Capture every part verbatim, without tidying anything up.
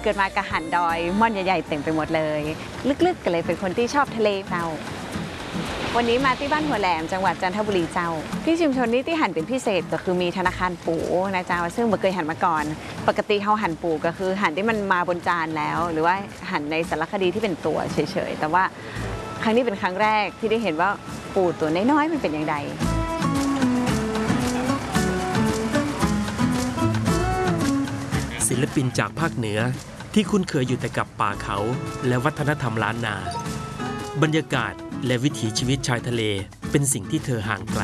เกิดมากระหันดอยม่อนใหญ่ๆเต็มไปหมดเลยลึกๆกันเลยเป็นคนที่ชอบทะเลเจ้าวันนี้มาที่บ้านหัวแหลมจังหวัดจันทบุรีเจ้าที่ชุมชนนี้ที่หันเป็นพิเศษก็คือมีธนาคารปูนะเจ้าซึ่งไม่เคยหันมาก่อนปกติเขาหันปูก็คือหันที่มันมาบนจานแล้ว หรือว่าหันในสารคดีที่เป็นตัวเฉยๆแต่ว่าครั้งนี้เป็นครั้งแรกที่ได้เห็นว่าปูตัวน้อยๆมันเป็นอย่างไรศิลปินจากภาคเหนือที่คุ้นเคยอยู่แต่กับป่าเขาและวัฒนธรรมล้านนาบรรยากาศและวิถีชีวิตชายทะเลเป็นสิ่งที่เธอห่างไกล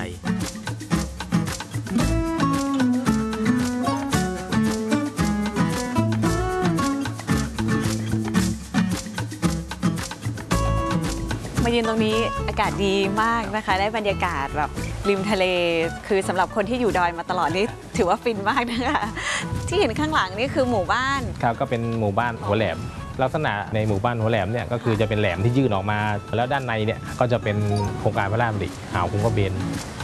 มายืนตรงนี้อากาศดีมากนะคะได้บรรยากาศแบบริมทะเลคือสำหรับคนที่อยู่ดอยมาตลอดนี่ถือว่าฟินมากนะคะที่เห็นข้างหลังนี่คือหมู่บ้านครับก็เป็นหมู่บ้านหัวแหลมลักษณะในหมู่บ้านหัวแหลมเนี่ยก็คือจะเป็นแหลมที่ยื่นออกมาแล้วด้านในเนี่ยก็จะเป็นโครงการพระราชดำริอ่าวคุ้งกระเบน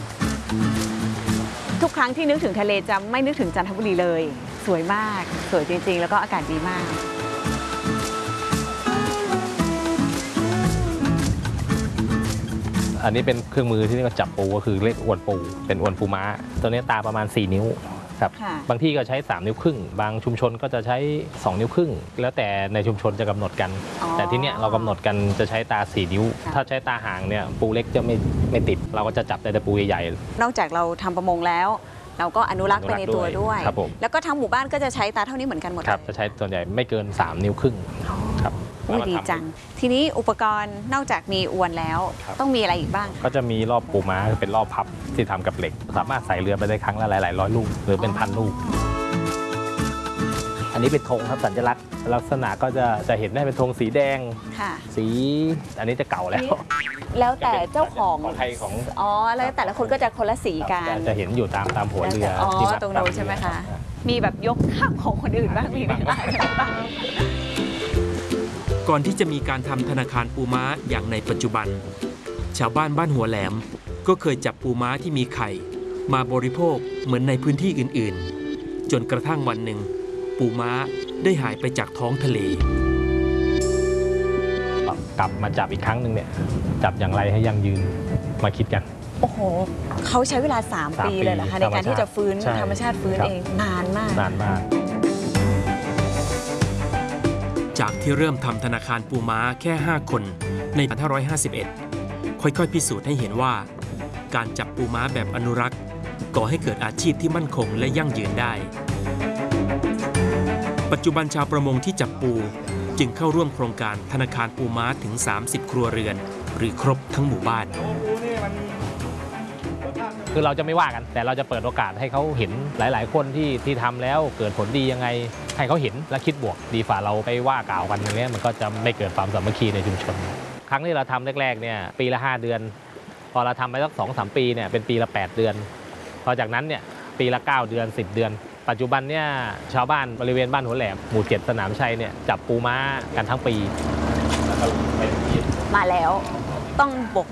ทุกครั้งที่นึกถึงทะเลจะไม่นึกถึงจันทบุรีเลยสวยมากสวยจริงๆแล้วก็อากาศดีมากอันนี้เป็นเครื่องมือที่เรียกว่าจับปูก็คือเรียกอวนปูเป็นอวนปูม้าตัวนี้ตาประมาณสี่นิ้วครับบางที่ก็ใช้สามนิ้วครึ่งบางชุมชนก็จะใช้สองนิ้วครึ่งแล้วแต่ในชุมชนจะกำหนดกันแต่ที่เนี้ยเรากำหนดกันจะใช้ตาสี่นิ้วถ้าใช้ตาห่างเนี่ยปูเล็กจะไม่ไม่ติดเราก็จะจับแต่ปูใหญ่ๆนอกจากเราทำประมงแล้วเราก็อนุรักษ์ไปในตัวด้วยแล้วก็ทั้งหมู่บ้านก็จะใช้ตาเท่านี้เหมือนกันหมดครับจะใช้ส่วนใหญ่ไม่เกินสามนิ้วครึ่งครับดีจังทีนี้อุปกรณ์นอกจากมีอวนแล้วต้องมีอะไรอีกบ้างก็จะมีรอบปูม้าเป็นรอบพับที่ทำกับเหล็กสามารถใส่เรือไปได้ครั้งละหลายๆร้อยลูกหรือเป็นพันลูกอันนี้เป็นธงครับสัญลักษณ์ลักษณะก็จะจะเห็นได้เป็นธงสีแดงสีอันนี้จะเก่าแล้วแล้วแต่เจ้าของของไทยของอ๋อแล้วแต่ละคนก็จะคนละสีกันจะเห็นอยู่ตามตามหัวเรืออ๋อตรงนู้นใช่ไหมคะมีแบบยกข้ามของคนอื่นบ้างมีไหมคะก่อนที่จะมีการทำธนาคารปูม้าอย่างในปัจจุบันชาวบ้านบ้านหัวแหลมก็เคยจับปูม้าที่มีไข่มาบริโภคเหมือนในพื้นที่อื่นๆจนกระทั่งวันหนึ่งปูม้าได้หายไปจากท้องทะเลกลับมาจับอีกครั้งหนึ่งเนี่ยจับอย่างไรให้ยั่งยืนมาคิดกันโอ้โหเขาใช้เวลาสามปีเลยเหรอคะในการที่จะฟื้นธรรมชาติฟื้นเองนานมากนานมากจากที่เริ่มทำธนาคารปูม้าแค่ห้าคนในปีสองพันห้าร้อยห้าสิบเอ็ดค่อยๆพิสูจน์ให้เห็นว่าการจับปูม้าแบบอนุรักษ์ก่อให้เกิดอาชีพที่มั่นคงและยั่งยืนได้ปัจจุบันชาวประมงที่จับปูจึงเข้าร่วมโครงการธนาคารปูม้าถึงสามสิบครัวเรือนหรือครบทั้งหมู่บ้านคือเราจะไม่ว่ากันแต่เราจะเปิดโอกาสให้เขาเห็นหลายๆคนที่ที่ทำแล้วเกิดผลดียังไงให้เขาเห็นและคิดบวกดีฝ่าเราไปว่ากล่าวกันอย่างนี้มันก็จะไม่เกิดความสามัคคีในชุมชนครั้งที่เราทำแรกๆเนี่ยปีละห้าเดือนพอเราทำไปสักสองสามปีเนี่ยเป็นปีละแปดเดือนพอจากนั้นเนี่ยปีละเก้าเดือนสิบเดือนปัจจุบันเนี่ยชาวบ้านบริเวณบ้านหัวแหลมหมู่เจ็ดสนามชัยเนี่ยจับปูม้ากันทั้งปีมาแล้วต้องบก